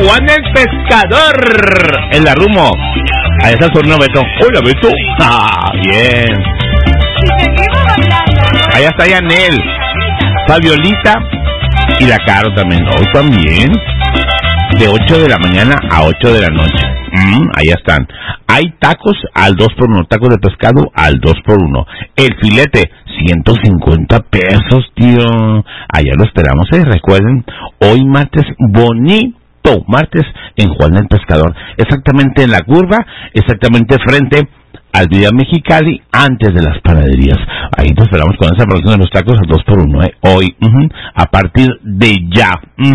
Juan el Pescador. El Arrumo. Ahí está el sobrino Beto. Hola, Beto. Ah, bien. Allá está Yanel, Fabiolita y la Caro también. Hoy también. De 8 de la mañana a 8 de la noche. Ahí están. Hay tacos al 2x1. Tacos de pescado al 2x1. El filete, 150 pesos, tío. Allá lo esperamos. Recuerden, hoy martes bonito. Martes en Juan el Pescador. Exactamente en la curva. Exactamente frente al Villa Mexicali, antes de las panaderías. Ahí te esperamos con esa producción de los tacos al 2x1. Hoy, a partir de ya.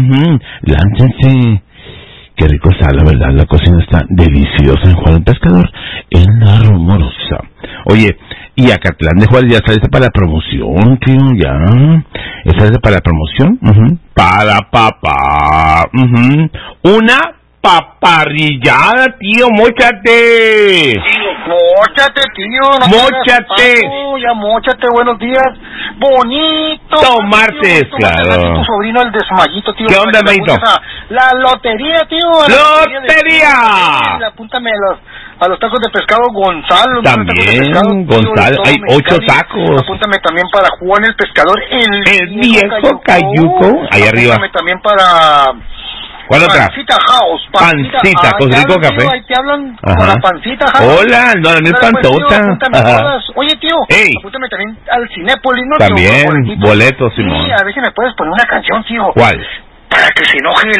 Láncense. Qué rico está, la verdad, la cocina está deliciosa en Juan el Pescador, en La Rumorosa. Oye, y Acatlán de Juárez ya sale para la promoción, tío, ya. ¿Esa es para la promoción? Para papá. Una paparrillada, tío, móchate. Móchate, tío. No móchate. Ya móchate, buenos días. Bonito. Martes, claro. Tu sobrino el desmayito, tío. ¿Qué onda, Mayito? La lotería, tío. ¡Lotería! Apúntame a los tacos de pescado Gonzalo. También, Gonzalo. Hay 8 tacos. Apúntame también para Juan el Pescador. El viejo Cayuco. Ahí arriba. Apúntame también para... ¿Cuál otra? Pancita House. Pancita, con rico café. Ahí te hablan con la Pancita House. Hola, no es pantota. Oye, tío, apúntame también al Cinépolis, ¿no? También, boletos, Simón. Sí, a ver si me puedes poner una canción, tío. ¿Cuál? Para que se enoje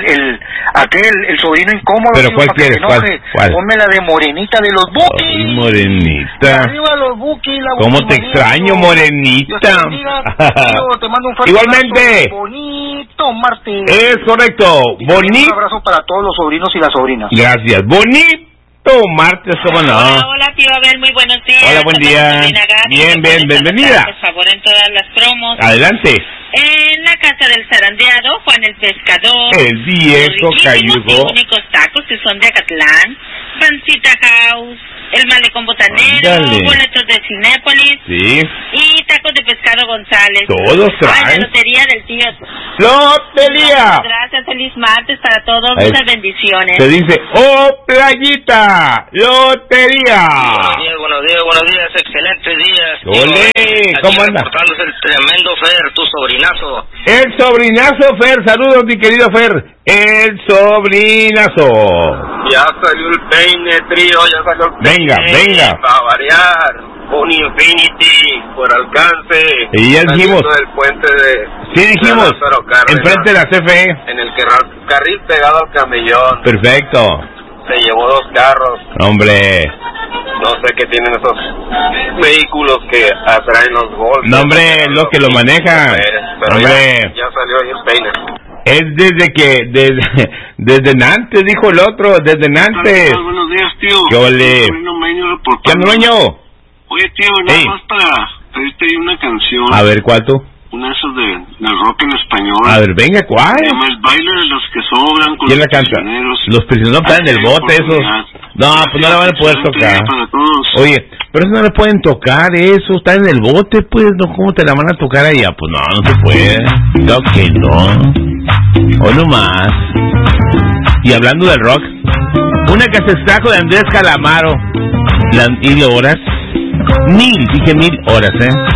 el sobrino incómodo. ¿Pero tío, cuál quieres? ¿Cuál? Ponme la de Morenita de los Bukis. Ay, Morenita. Arriba los Bukis. ¿Cómo te extraño, Morenita? Te mando un fuerte igualmente. Abrazo. Bonito martes. Es correcto. Bonito. Un abrazo para todos los sobrinos y las sobrinas. Gracias. Bonito martes, ¿cómo no? Hola, tío Abel, muy buenos días. Hola, buen día. Bien, bienvenida. Por favor, en todas las promos. Adelante. En la casa del zarandeado, Juan el Pescador. El viejo Cayuco. Los únicos tacos que son de Acatlán. Pancita House. El Malecón Botanero. Boletos de Cinépolis. Sí. Y tacos de pescado González. Todos traen. La lotería del tío. ¡Lotería! Gracias, feliz martes para todos. Muchas bendiciones. Se dice, ¡oh, playita! ¡Lotería! Buenos días, excelentes días. ¡Olé! ¿Cómo anda? El tremendo Fer, tu sobrinazo. El sobrinazo, Fer. Saludos, mi querido Fer. El sobrinazo. Ya salió el peine, trío, ya salió el peine. Venga. Para variar. Un Infinity por alcance. Y ya dijimos. Del puente de... Sí, dijimos. Enfrente de la CFE. En el carril pegado al camellón. Perfecto. Se llevó 2 carros. Hombre. No sé qué tienen esos vehículos que atraen los golpes. No, hombre, lo que lo manejan. Pero hombre. Ya salió ahí el peine. Es desde Nantes, dijo el otro, desde Nantes. Buenos días, tío. ¿Qué ole? ¿Qué Meño? Oye, tío, nada más para pedirte una canción. A ver, ¿cuál tú? Una de esas de rock en español. A ver, venga, ¿cuál? Se llama El baile de los que sobran. ¿Quién la canta? Los prisioneros están en el bote, esos. No, pues no la van a poder tocar. Oye, pero eso no le pueden tocar, eso está en el bote, pues, no, ¿cómo te la van a tocar allá? Pues no se puede. Claro que no. O no más. Y hablando del rock, una que se extrajo de Andrés Calamaro, y horas, 1000 horas,